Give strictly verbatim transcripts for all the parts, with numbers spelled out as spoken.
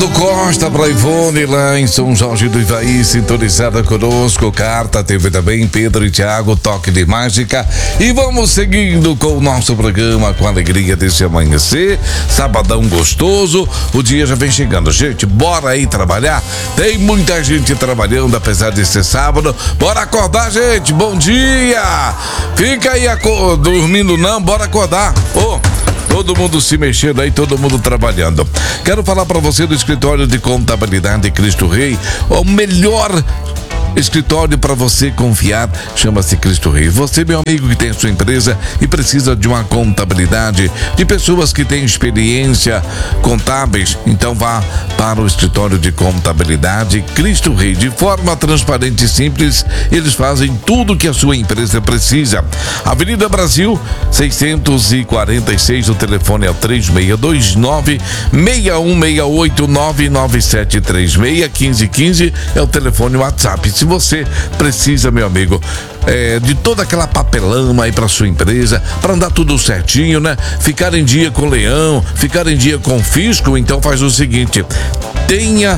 Eduardo Costa para Ivone lá em São Jorge do Ivaí, sintonizada conosco. Carta teve também Pedro e Thiago, Toque de Mágica. E vamos seguindo com o nosso programa com a alegria desse amanhecer. Sabadão gostoso, o dia já vem chegando. Gente, bora aí trabalhar. Tem muita gente trabalhando apesar de ser sábado. Bora acordar, gente. Bom dia. Fica aí aco- dormindo não, bora acordar. Ô, todo mundo se mexendo aí, todo mundo trabalhando. Quero falar para você do escritório de contabilidade Cristo Rei, o melhor escritório para você confiar, chama-se Cristo Rei. Você, meu amigo, que tem a sua empresa e precisa de uma contabilidade, de pessoas que têm experiência contábeis, então vá para o escritório de contabilidade Cristo Rei. De forma transparente e simples, eles fazem tudo que a sua empresa precisa. Avenida Brasil, seiscentos e quarenta e seis, o telefone é o três seis dois nove, seis um seis oito, nove nove sete três seis, quinze quinze é o telefone WhatsApp. Se você precisa, meu amigo, é, de toda aquela papelama aí para sua empresa, para andar tudo certinho, né? Ficar em dia com o leão, ficar em dia com o fisco, então faz o seguinte: tenha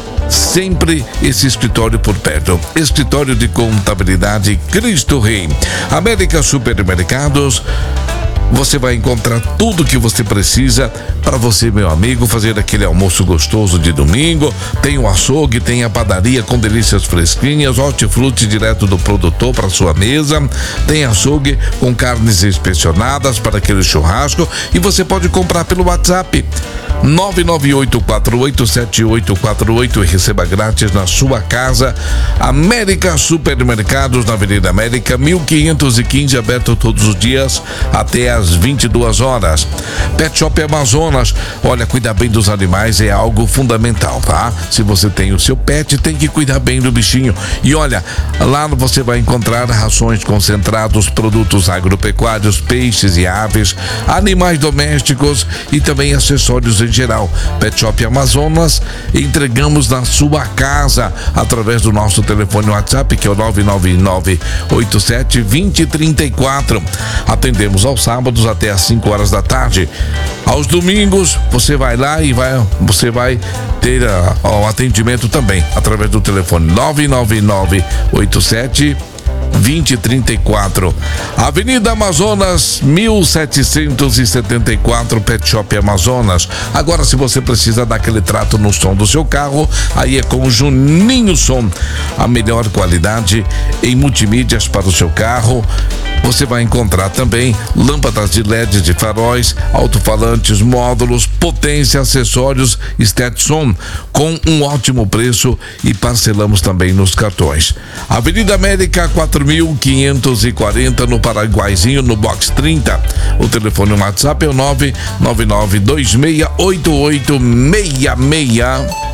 sempre esse escritório por perto. Escritório de contabilidade Cristo Rei. América Supermercados. Você vai encontrar tudo que você precisa para você, meu amigo, fazer aquele almoço gostoso de domingo. Tem o açougue, tem a padaria com delícias fresquinhas, hortifruti direto do produtor para sua mesa. Tem açougue com carnes inspecionadas para aquele churrasco e você pode comprar pelo WhatsApp nove nove oito quatro oito sete oito quatro oito e receba grátis na sua casa. América Supermercados, na Avenida América, mil quinhentos e quinze, aberto todos os dias até às vinte e duas horas. Pet Shop Amazonas, olha, cuidar bem dos animais é algo fundamental, tá? Se você tem o seu pet, tem que cuidar bem do bichinho. E olha, lá você vai encontrar rações concentrados, produtos agropecuários, peixes e aves, animais domésticos e também acessórios em geral. Pet Shop Amazonas, entregamos na sua casa através do nosso telefone WhatsApp, que é o nove nove nove oito sete dois zero três quatro. Atendemos aos sábados até às cinco horas da tarde. Aos domingos você vai lá e vai, você vai ter o uh, atendimento também através do telefone nove nove nove oito sete dois zero três quatro. Avenida Amazonas, mil setecentos e setenta e quatro, Pet Shop Amazonas. Agora, se você precisa dar aquele trato no som do seu carro, aí é com o Juninho Som. A melhor qualidade em multimídias para o seu carro. Você vai encontrar também lâmpadas de L E D de faróis, alto-falantes, módulos, potência, acessórios, Stetson, com um ótimo preço e parcelamos também nos cartões. Avenida América, quatro mil quinhentos e quarenta, no Paraguaizinho, no box trinta. O telefone WhatsApp é o nove nove nove dois seis oito oito seis seis.